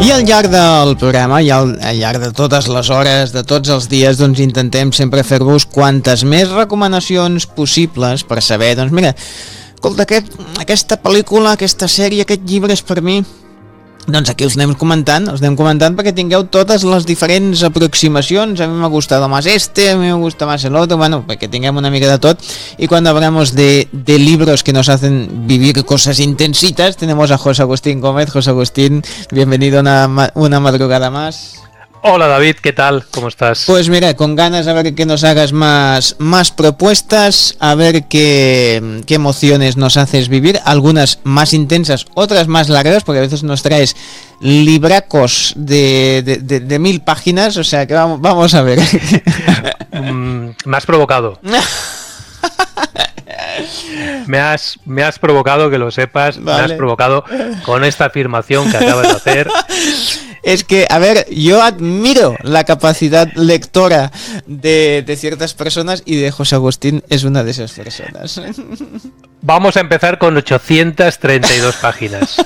I al llarg del programa, i al llarg de totes les hores, de tots els dies, doncs intentem sempre fer-vos quantes més recomanacions possibles per saber, doncs mira, escolta, aquesta pel·lícula, aquesta sèrie, aquest llibre és per mi. Doncs aquí us anem comentant perquè tingueu totes les diferents aproximacions. A mi m'ha gustado más a mí me gusta más el otro, bueno, perquè tinguem una mica de tot. Y cuando hablamos de libros que nos hacen vivir cosas intensitas, tenemos a José Agustín Gómez. José Agustín, bienvenido una madrugada más. Hola David, ¿qué tal? ¿Cómo estás? Pues mira, con ganas a ver que nos hagas más propuestas, a ver qué emociones nos haces vivir, algunas más intensas, otras más largas, porque a veces nos traes libracos de 1000 páginas, o sea que vamos a ver. Me has provocado. Me has provocado, que lo sepas, vale. Me has provocado con esta afirmación que acabas de hacer. Es que, a ver, yo admiro la capacidad lectora de ciertas personas y de José Agustín es una de esas personas. Vamos a empezar con 832 páginas.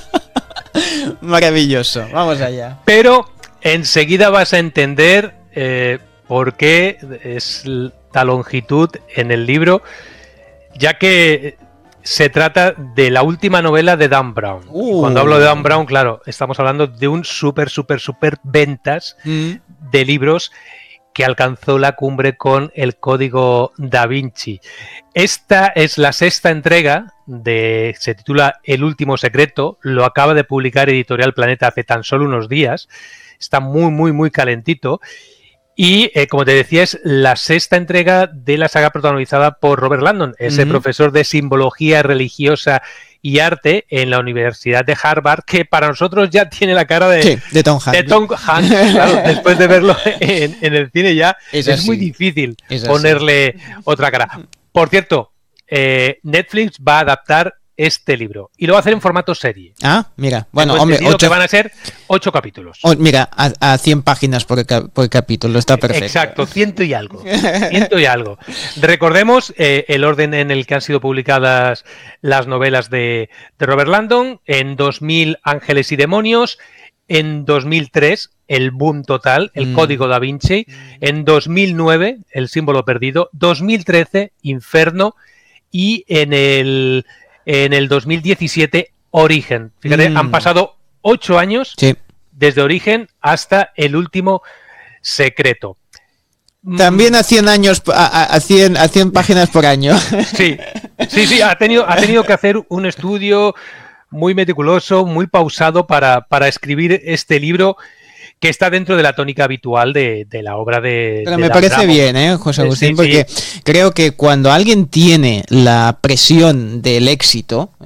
Maravilloso, vamos allá. Pero enseguida vas a entender por qué es la longitud en el libro, ya que se trata de la última novela de Dan Brown. Cuando hablo de Dan Brown, claro, estamos hablando de un súper ventas de libros que alcanzó la cumbre con El Código Da Vinci. Esta es la sexta entrega, se titula El Último Secreto, lo acaba de publicar Editorial Planeta hace tan solo unos días, está muy calentito. Y, como te decía, es la sexta entrega de la saga protagonizada por Robert Landon, ese profesor de simbología religiosa y arte en la Universidad de Harvard, que para nosotros ya tiene la cara de Tom Hanks. Claro, después de verlo en el cine ya es muy difícil ponerle otra cara. Por cierto, Netflix va a adaptar este libro y lo va a hacer en formato serie. Ah, mira, bueno, hombre, que van a ser 8 capítulos. Mira, a 100 páginas por capítulo, está perfecto. Exacto, 100 y algo. Recordemos el orden en el que han sido publicadas las novelas de Robert Landon. En 2000, Ángeles y Demonios. En 2003, El Boom Total, El Código Da Vinci. En 2009, El Símbolo Perdido. 2013, Inferno. Y en el 2017, Origen. Fíjate, han pasado 8 años desde Origen hasta El Último Secreto. También a 100 años, a 100 páginas por año. Sí, ha tenido que hacer un estudio muy meticuloso, muy pausado para escribir este libro, que está dentro de la tónica habitual de la obra de... Pero me parece bien, José Agustín, porque creo que cuando alguien tiene la presión del éxito,